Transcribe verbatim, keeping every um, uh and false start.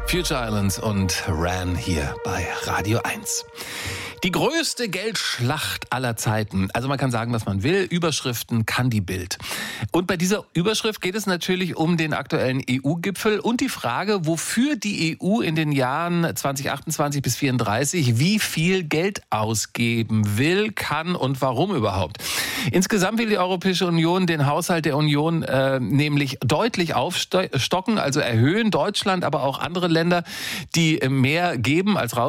Future Islands und Ran hier bei Radio eins. Die größte Geldschlacht aller Zeiten. Also man kann sagen, was man will. Überschriften kann die Bild. Und bei dieser Überschrift geht es natürlich um den aktuellen E U-Gipfel und die Frage, wofür die E U in den Jahren zwanzig achtundzwanzig bis vierunddreißig wie viel Geld ausgeben will, kann und warum überhaupt. Insgesamt will die Europäische Union den Haushalt der Union äh, nämlich deutlich aufstocken, also erhöhen. Deutschland, aber auch andere Länder, die mehr geben als raus